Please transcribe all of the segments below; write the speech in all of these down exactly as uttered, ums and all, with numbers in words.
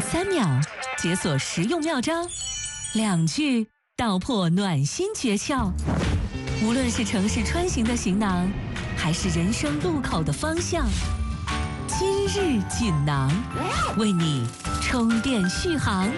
三秒解锁实用妙招，两句道破暖心诀窍。无论是城市穿行的行囊，还是人生路口的方向，今日锦囊为你充电续航。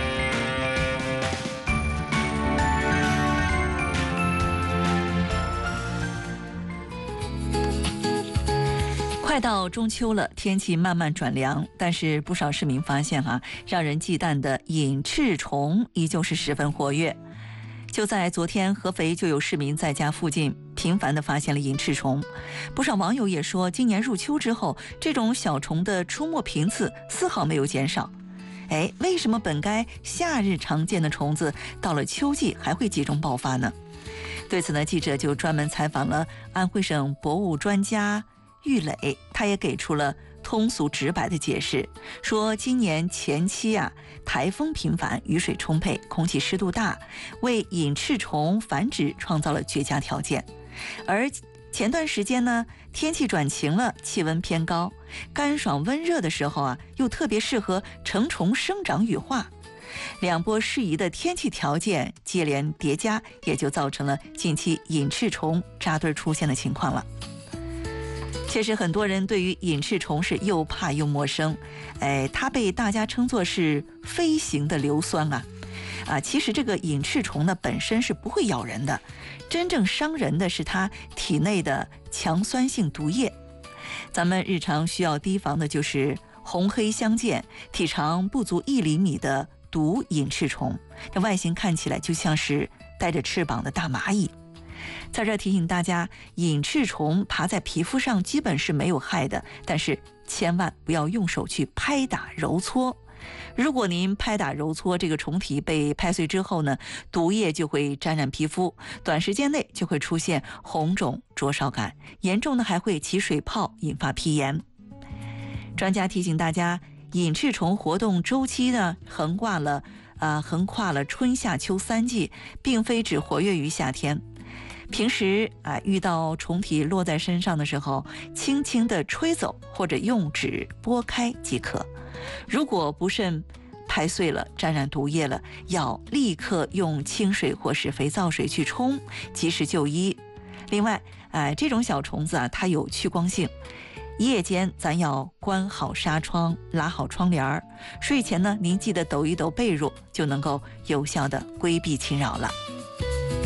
快到中秋了，天气慢慢转凉，但是不少市民发现哈、啊，让人忌惮的隐翅虫依旧是十分活跃。就在昨天，合肥就有市民在家附近频繁地发现了隐翅虫，不少网友也说，今年入秋之后，这种小虫的出没频次丝毫没有减少。哎，为什么本该夏日常见的虫子，到了秋季还会集中爆发呢？对此呢，记者就专门采访了安徽省博物专家玉磊，他也给出了通俗直白的解释，说今年前期啊，台风频繁，雨水充沛，空气湿度大，为隐翅虫繁殖创造了绝佳条件。而前段时间呢，天气转晴了，气温偏高，干爽温热的时候啊，又特别适合成虫生长羽化。两波适宜的天气条件接连叠加，也就造成了近期隐翅虫扎堆出现的情况了。其实很多人对于隐翅虫是又怕又陌生，哎，它被大家称作是飞行的硫酸啊。啊，其实这个隐翅虫呢本身是不会咬人的，真正伤人的是它体内的强酸性毒液。咱们日常需要提防的就是红黑相间、体长不足一厘米的毒隐翅虫，这外形看起来就像是带着翅膀的大蚂蚁。在这提醒大家，隐翅虫爬在皮肤上基本是没有害的，但是千万不要用手去拍打揉搓。如果您拍打揉搓，这个虫体被拍碎之后呢，毒液就会沾染皮肤，短时间内就会出现红肿灼烧感，严重的还会起水泡，引发皮炎。专家提醒大家，隐翅虫活动周期呢横挂了呃横跨了春夏秋三季，并非只活跃于夏天。平时啊，遇到虫体落在身上的时候，轻轻地吹走或者用纸拨开即可。如果不慎拍碎了，沾染毒液了，要立刻用清水或是肥皂水去冲，及时就医。另外，哎，这种小虫子啊，它有趋光性。夜间咱要关好纱窗，拉好窗帘儿。睡前呢，您记得抖一抖被褥，就能够有效地规避侵扰了。